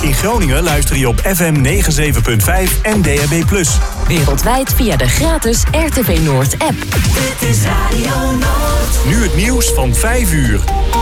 In Groningen luister je op FM 97.5 en DAB+. Wereldwijd via de gratis RTV Noord app. Dit is Radio Noord. Nu het nieuws van 5 uur.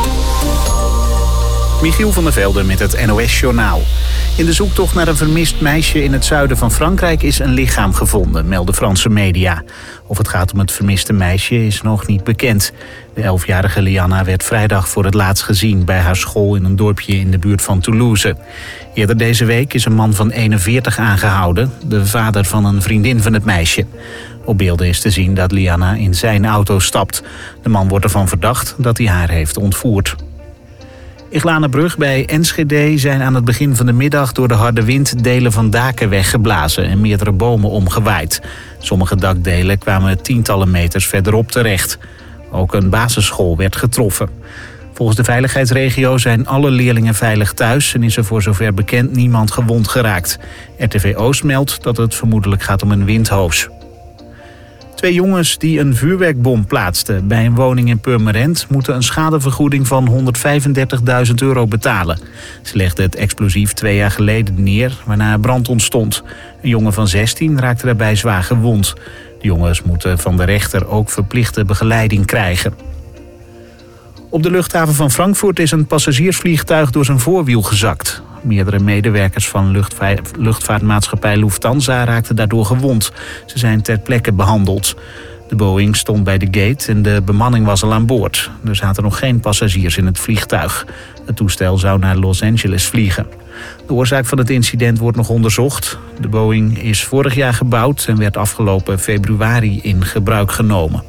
Michiel van der Velde met het NOS-journaal. In de zoektocht naar een vermist meisje in het zuiden van Frankrijk is een lichaam gevonden, melden Franse media. Of het gaat om het vermiste meisje is nog niet bekend. De 11-jarige Lianna werd vrijdag voor het laatst gezien bij haar school in een dorpje in de buurt van Toulouse. Eerder deze week is een man van 41 aangehouden, de vader van een vriendin van het meisje. Op beelden is te zien dat Lianna in zijn auto stapt. De man wordt ervan verdacht dat hij haar heeft ontvoerd. In Glanenbrug bij Enschede zijn aan het begin van de middag door de harde wind delen van daken weggeblazen en meerdere bomen omgewaaid. Sommige dakdelen kwamen tientallen meters verderop terecht. Ook een basisschool werd getroffen. Volgens de veiligheidsregio zijn alle leerlingen veilig thuis en is er voor zover bekend niemand gewond geraakt. RTV Oost meldt dat het vermoedelijk gaat om een windhoos. 2 jongens die een vuurwerkbom plaatsten bij een woning in Purmerend moeten een schadevergoeding van €135.000 betalen. Ze legden het explosief 2 jaar geleden neer, waarna er brand ontstond. Een jongen van 16 raakte daarbij zwaar gewond. De jongens moeten van de rechter ook verplichte begeleiding krijgen. Op de luchthaven van Frankfurt is een passagiersvliegtuig door zijn voorwiel gezakt. Meerdere medewerkers van luchtvaartmaatschappij Lufthansa raakten daardoor gewond. Ze zijn ter plekke behandeld. De Boeing stond bij de gate en de bemanning was al aan boord. Er zaten nog geen passagiers in het vliegtuig. Het toestel zou naar Los Angeles vliegen. De oorzaak van het incident wordt nog onderzocht. De Boeing is vorig jaar gebouwd en werd afgelopen februari in gebruik genomen.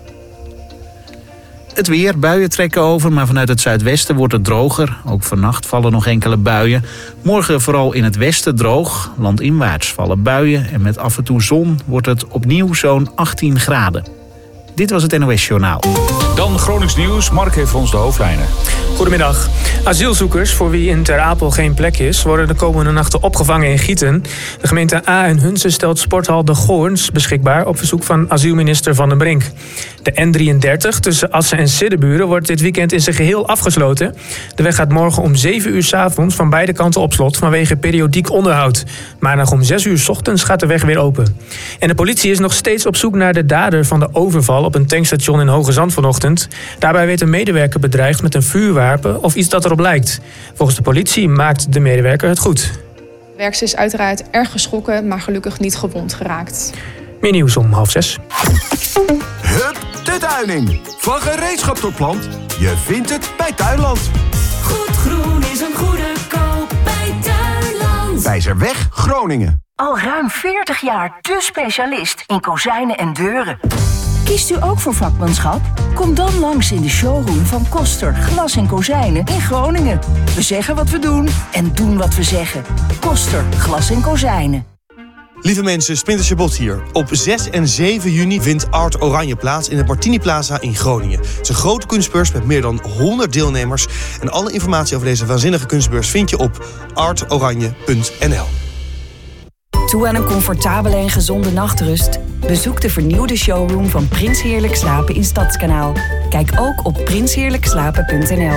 Het weer, buien trekken over, maar vanuit het zuidwesten wordt het droger. Ook vannacht vallen nog enkele buien. Morgen vooral in het westen droog. Landinwaarts vallen buien en met af en toe zon wordt het opnieuw zo'n 18 graden. Dit was het NOS Journaal. Dan Gronings nieuws. Mark heeft voor ons de hoofdlijnen. Goedemiddag. Asielzoekers voor wie in Ter Apel geen plek is, worden de komende nachten opgevangen in Gieten. De gemeente A en Hunze stelt sporthal De Goorns beschikbaar op verzoek van asielminister Van den Brink. De N33 tussen Assen en Siddeburen wordt dit weekend in zijn geheel afgesloten. De weg gaat morgen om 7 uur 's avonds van beide kanten op slot vanwege periodiek onderhoud. Maandag om 6 uur 's ochtends gaat de weg weer open. En de politie is nog steeds op zoek naar de dader van de overval op een tankstation in Hoge Zand vanochtend. Daarbij werd een medewerker bedreigd met een vuurwapen of iets dat erop lijkt. Volgens de politie maakt de medewerker het goed. De werkster is uiteraard erg geschrokken, maar gelukkig niet gewond geraakt. Meer nieuws om 5:30. Hup, de tuining. Van gereedschap tot plant. Je vindt het bij Tuinland. Goed groen is een goede koop bij Tuinland. Wijzerweg, Groningen. Al ruim 40 jaar de specialist in kozijnen en deuren. Kiest u ook voor vakmanschap? Kom dan langs in de showroom van Koster Glas en Kozijnen in Groningen. We zeggen wat we doen en doen wat we zeggen. Koster Glas en Kozijnen. Lieve mensen, Splinter Chabot hier. Op 6 en 7 juni vindt Art Oranje plaats in het Martini Plaza in Groningen. Het is een grote kunstbeurs met meer dan 100 deelnemers. En alle informatie over deze waanzinnige kunstbeurs vind je op artoranje.nl. Toe aan een comfortabele en gezonde nachtrust? Bezoek de vernieuwde showroom van Prins Heerlijk Slapen in Stadskanaal. Kijk ook op prinsheerlijkslapen.nl.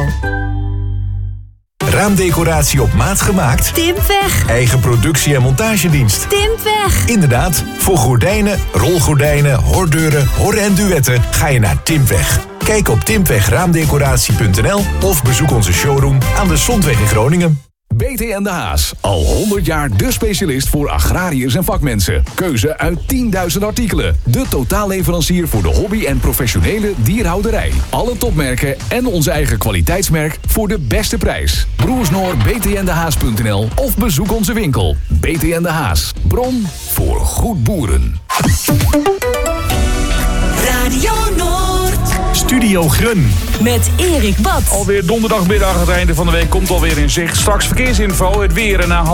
Raamdecoratie op maat gemaakt? Timpweg. Eigen productie en montagedienst? Timpweg. Inderdaad, voor gordijnen, rolgordijnen, hordeuren, hor- en duetten ga je naar Timpweg. Kijk op timpwegraamdecoratie.nl of bezoek onze showroom aan de Zondweg in Groningen. BT De Haas. Al 100 jaar de specialist voor agrariërs en vakmensen. Keuze uit 10.000 artikelen. De totaalleverancier voor de hobby en professionele dierhouderij. Alle topmerken en onze eigen kwaliteitsmerk voor de beste prijs. Broersnoor btndehaas.nl of bezoek onze winkel. BT De Haas. Bron voor goed boeren. Radio Noord. Studio Grun. Met Erik Bad. Alweer donderdagmiddag, het einde van de week komt alweer in zicht. Straks verkeersinfo, het weer en na